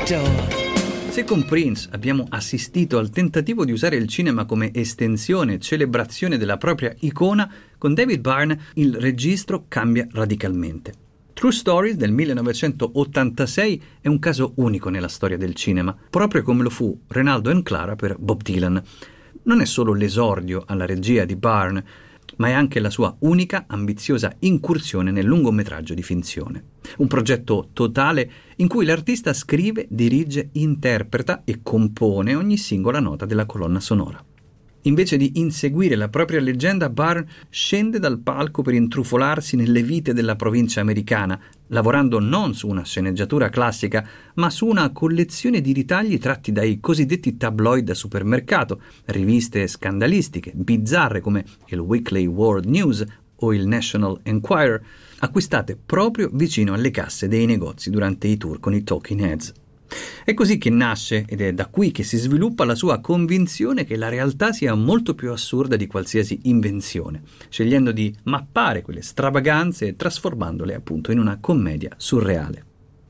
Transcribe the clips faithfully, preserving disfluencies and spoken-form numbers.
Se con Prince abbiamo assistito al tentativo di usare il cinema come estensione e celebrazione della propria icona, con David Byrne il registro cambia radicalmente. True Stories del millenovecentottantasei è un caso unico nella storia del cinema, proprio come lo fu Renaldo and Clara per Bob Dylan. Non è solo l'esordio alla regia di Byrne, ma è anche la sua unica ambiziosa incursione nel lungometraggio di finzione. Un progetto totale in cui l'artista scrive, dirige, interpreta e compone ogni singola nota della colonna sonora. Invece di inseguire la propria leggenda, Byrne scende dal palco per intrufolarsi nelle vite della provincia americana, lavorando non su una sceneggiatura classica, ma su una collezione di ritagli tratti dai cosiddetti tabloid da supermercato, riviste scandalistiche, bizzarre come il Weekly World News o il National Enquirer, acquistate proprio vicino alle casse dei negozi durante i tour con i Talking Heads. È così che nasce, ed è da qui che si sviluppa la sua convinzione che la realtà sia molto più assurda di qualsiasi invenzione, scegliendo di mappare quelle stravaganze e trasformandole appunto in una commedia surreale.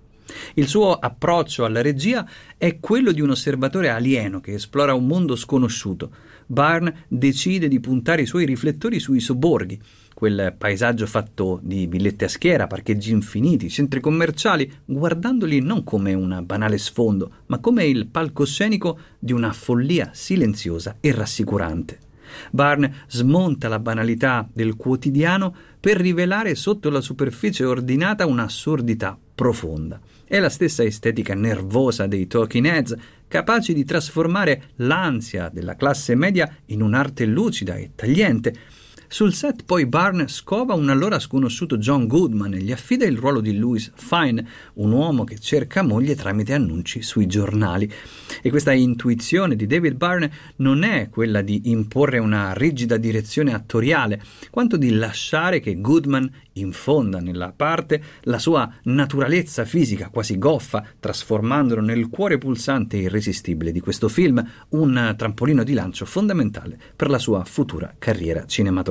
Il suo approccio alla regia è quello di un osservatore alieno che esplora un mondo sconosciuto. Byrne decide di puntare i suoi riflettori sui sobborghi, quel paesaggio fatto di villette a schiera, parcheggi infiniti, centri commerciali, guardandoli non come un banale sfondo, ma come il palcoscenico di una follia silenziosa e rassicurante. Byrne smonta la banalità del quotidiano per rivelare sotto la superficie ordinata un'assurdità profonda. È la stessa estetica nervosa dei Talking Heads, capaci di trasformare l'ansia della classe media in un'arte lucida e tagliente. Sul set poi Byrne scova un allora sconosciuto John Goodman e gli affida il ruolo di Louis Fine, un uomo che cerca moglie tramite annunci sui giornali. E questa intuizione di David Byrne non è quella di imporre una rigida direzione attoriale, quanto di lasciare che Goodman infonda nella parte la sua naturalezza fisica quasi goffa, trasformandolo nel cuore pulsante e irresistibile di questo film, un trampolino di lancio fondamentale per la sua futura carriera cinematografica.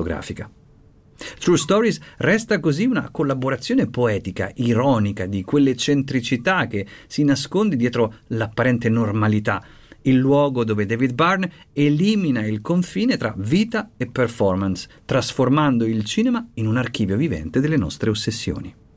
True Stories resta così una collaborazione poetica, ironica di quell'eccentricità che si nasconde dietro l'apparente normalità, il luogo dove David Byrne elimina il confine tra vita e performance, trasformando il cinema in un archivio vivente delle nostre ossessioni.